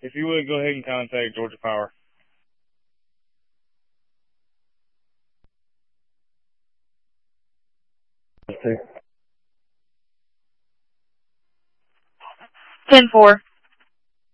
If you would, go ahead and contact Georgia Power. Okay. 10-4.